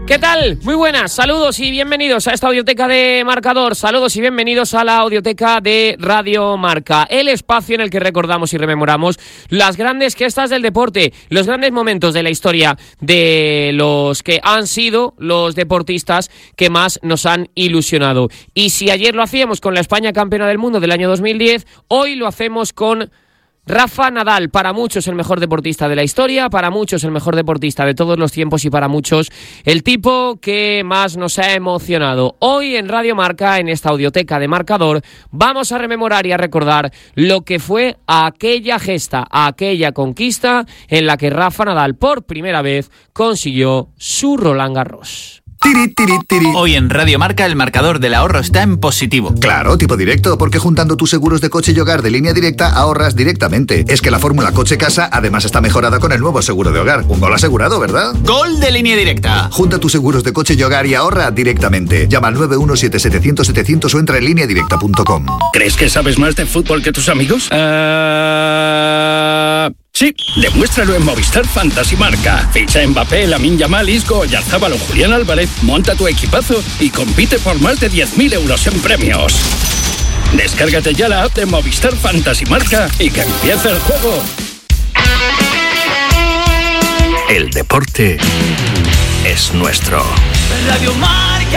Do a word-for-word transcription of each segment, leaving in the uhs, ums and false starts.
¿Qué tal? Muy buenas, saludos y bienvenidos a esta audioteca de Marcador, saludos y bienvenidos a la audioteca de Radio Marca, el espacio en el que recordamos y rememoramos las grandes gestas del deporte, los grandes momentos de la historia de los que han sido los deportistas que más nos han ilusionado. Y si ayer lo hacíamos con la España campeona del mundo del año dos mil diez, hoy lo hacemos con Rafa Nadal, para muchos el mejor deportista de la historia, para muchos el mejor deportista de todos los tiempos y para muchos el tipo que más nos ha emocionado. Hoy en Radio Marca, en esta audioteca de Marcador, vamos a rememorar y a recordar lo que fue aquella gesta, aquella conquista en la que Rafa Nadal por primera vez consiguió su Roland Garros. Tiri, tiri, tiri. Hoy en Radio Marca el marcador del ahorro está en positivo. Claro, tipo directo, porque juntando tus seguros de coche y hogar de Línea Directa ahorras directamente. Es que la fórmula coche-casa además está mejorada con el nuevo seguro de hogar. Un gol asegurado, ¿verdad? ¡Gol de Línea Directa! Junta tus seguros de coche y hogar y ahorra directamente. Llama al nueve uno siete siete cero cero setecientos o entra en línea directa punto com. ¿Crees que sabes más de fútbol que tus amigos? Uh... Sí, demuéstralo en Movistar Fantasy Marca. Ficha a Mbappé, Lamine Yamal, Isco, Oyarzabal o Julián Álvarez, monta tu equipazo y compite por más de diez mil euros en premios. Descárgate ya la app de Movistar Fantasy Marca y que empiece el juego. El deporte es nuestro. Radio Marca.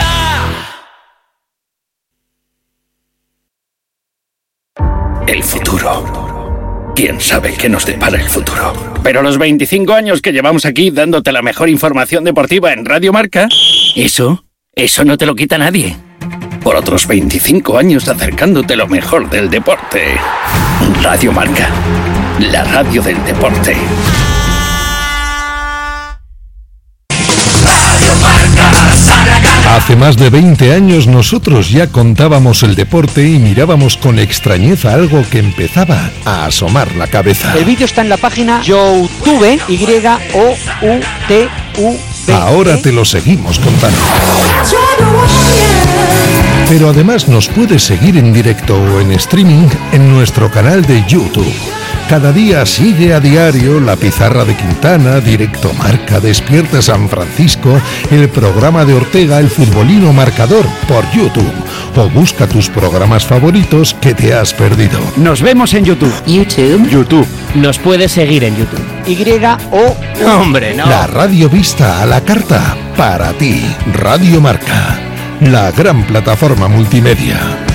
El futuro. ¿Quién sabe qué nos depara el futuro? Pero los veinticinco años que llevamos aquí dándote la mejor información deportiva en Radio Marca, eso, eso no te lo quita nadie. Por otros veinticinco años acercándote lo mejor del deporte. Radio Marca, la radio del deporte. Hace más de veinte años nosotros ya contábamos el deporte y mirábamos con extrañeza algo que empezaba a asomar la cabeza. El vídeo está en la página YouTube, Y O U T U B. Ahora te lo seguimos contando. Pero además nos puedes seguir en directo o en streaming en nuestro canal de YouTube. Cada día sigue a diario La Pizarra de Quintana, Directo Marca, Despierta San Francisco, el programa de Ortega, El Futbolino Marcador, por YouTube. O busca tus programas favoritos que te has perdido. Nos vemos en YouTube. YouTube. YouTube. Nos puedes seguir en YouTube. Y O U. Hombre, no. La radio vista a la carta para ti. Radio Marca, la gran plataforma multimedia.